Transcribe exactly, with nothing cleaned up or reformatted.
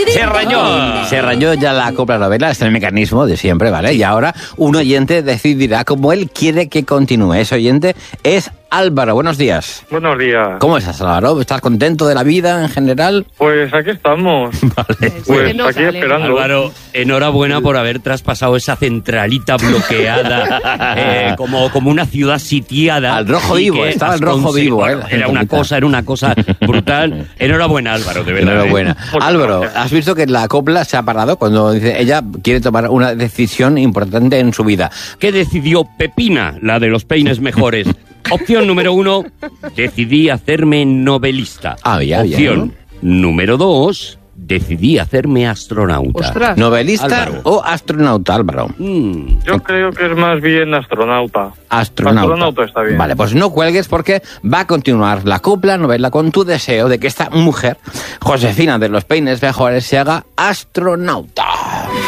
Se rañó. Se rañó ya la copla novela, es el mecanismo de siempre, ¿vale? Y ahora un oyente decidirá cómo él quiere que continúe. Ese oyente es Álvaro. Buenos días. Buenos días. ¿Cómo estás, Álvaro? ¿Estás contento de la vida en general? Pues aquí estamos. Vale. Pues no aquí sale. esperando. Álvaro, enhorabuena por haber traspasado esa centralita bloqueada, eh, como, como una ciudad sitiada. Al rojo y vivo, que estaba has el rojo conseguido- vivo, bueno, eh, Era una cosa, era una cosa brutal. Enhorabuena, Álvaro, de verdad. Enhorabuena. Muchas Álvaro, gracias. has visto que la copla se ha parado cuando dice ella quiere tomar una decisión importante en su vida. ¿Qué decidió Pepina, la de los peines mejores? Opción número uno, decidí hacerme novelista. Ah, ya, ya, Opción número dos, decidí hacerme astronauta. Ostras. ¿Novelista Álvaro. o astronauta, Álvaro? Mm, Yo creo que es más bien astronauta. Astronauta. Astronauta está bien. Vale, pues no cuelgues porque va a continuar la copla novela con tu deseo de que esta mujer, Josefina de los peines mejores, se haga astronauta.